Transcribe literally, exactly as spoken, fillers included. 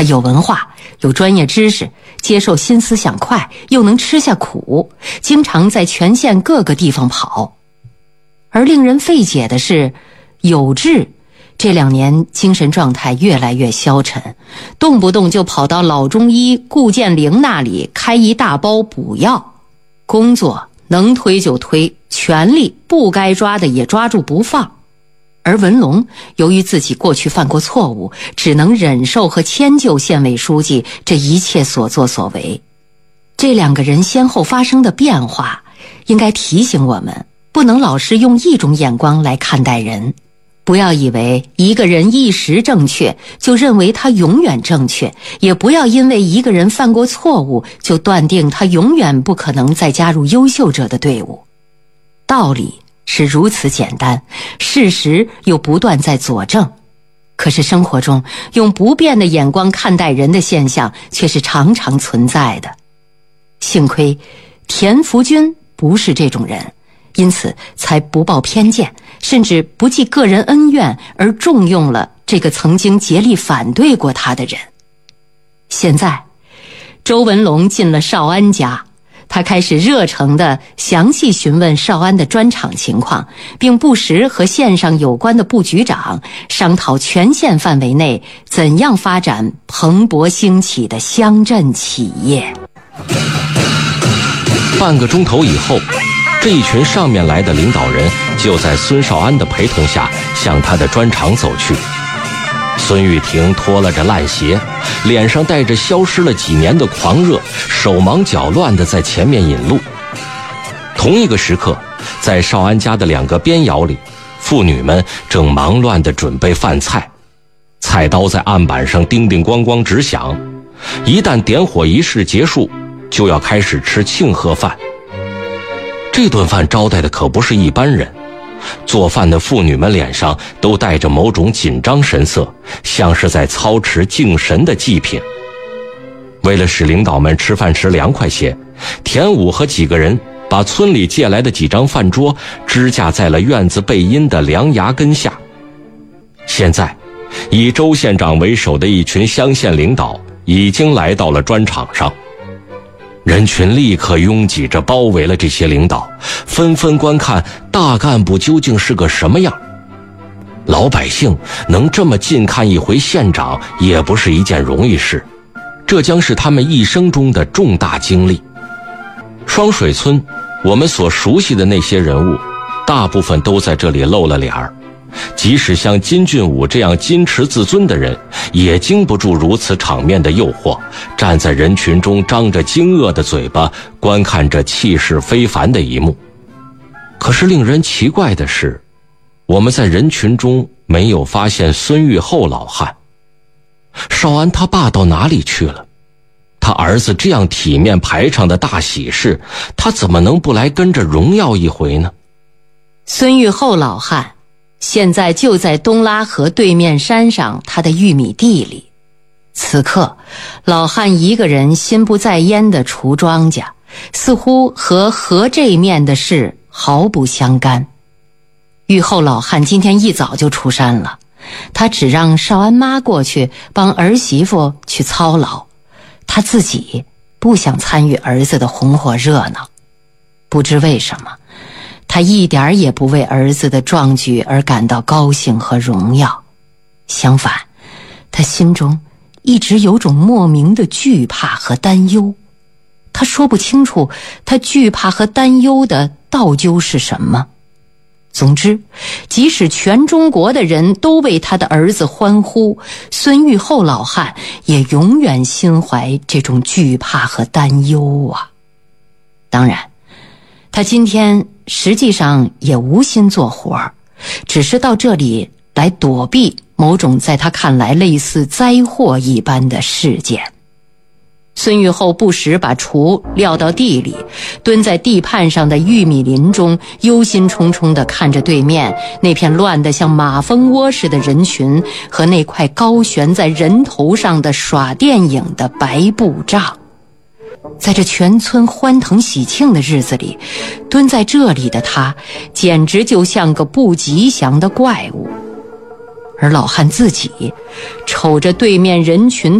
他有文化，有专业知识，接受新思想快，又能吃下苦，经常在全县各个地方跑。而令人费解的是，有志这两年精神状态越来越消沉，动不动就跑到老中医顾建玲那里开一大包补药，工作能推就推，权力不该抓的也抓住不放。而文龙由于自己过去犯过错误，只能忍受和迁就县委书记这一切所作所为。这两个人先后发生的变化，应该提醒我们，不能老是用一种眼光来看待人。不要以为一个人一时正确，就认为他永远正确，也不要因为一个人犯过错误，就断定他永远不可能再加入优秀者的队伍。道理是如此简单，事实又不断在佐证。可是生活中用不变的眼光看待人的现象却是常常存在的。幸亏田福军不是这种人，因此才不抱偏见，甚至不计个人恩怨，而重用了这个曾经竭力反对过他的人。现在周文龙进了少安家，他开始热诚地详细询问少安的专场情况，并不时和县上有关的部局长商讨全县范围内怎样发展蓬勃兴起的乡镇企业。 半个钟头以后，这一群上面来的领导人就在孙少安的陪同下向他的专场走去。孙玉婷拖拉着烂鞋，脸上带着消失了几年的狂热，手忙脚乱地在前面引路。同一个时刻，在少安家的两个边窑里，妇女们正忙乱地准备饭菜，菜刀在案板上叮叮咣咣直响。一旦点火仪式结束，就要开始吃庆贺饭。这顿饭招待的可不是一般人，做饭的妇女们脸上都带着某种紧张神色，像是在操持敬神的祭品。为了使领导们吃饭时凉快些，田武和几个人把村里借来的几张饭桌支架在了院子背阴的梁崖根下。现在以周县长为首的一群乡县领导已经来到了砖场上，人群立刻拥挤着包围了这些领导，纷纷观看大干部究竟是个什么样。老百姓能这么近看一回县长也不是一件容易事，这将是他们一生中的重大经历。双水村我们所熟悉的那些人物，大部分都在这里露了脸儿。即使像金俊武这样矜持自尊的人，也经不住如此场面的诱惑，站在人群中张着惊愕的嘴巴，观看着气势非凡的一幕。可是令人奇怪的是，我们在人群中没有发现孙玉厚老汉。少安他爸到哪里去了？他儿子这样体面排场的大喜事，他怎么能不来跟着荣耀一回呢？ 孙玉厚老汉现在就在东拉河对面山上他的玉米地里。此刻老汉一个人心不在焉地锄庄稼，似乎和河这面的事毫不相干。玉厚老汉今天一早就出山了，他只让少安妈过去帮儿媳妇去操劳，他自己不想参与儿子的红火热闹。不知为什么，他一点也不为儿子的壮举而感到高兴和荣耀，相反，他心中一直有种莫名的惧怕和担忧。他说不清楚他惧怕和担忧的道究是什么。总之，即使全中国的人都为他的儿子欢呼，孙玉厚老汉也永远心怀这种惧怕和担忧啊。当然，他今天实际上也无心做活儿，只是到这里来躲避某种在他看来类似灾祸一般的事件。孙玉厚不时把锄撂到地里，蹲在地畔上的玉米林中，忧心忡忡地看着对面那片乱得像马蜂窝似的人群和那块高悬在人头上的耍电影的白布帐。在这全村欢腾喜庆的日子里，蹲在这里的他简直就像个不吉祥的怪物。而老汉自己瞅着对面人群